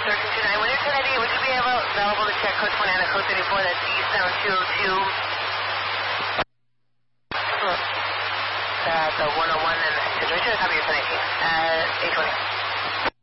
1329. When you're 1098, would you be available to check code 29 and code 34? That's eastbound 202. The 101 and the situation. Copy your 1018. 820.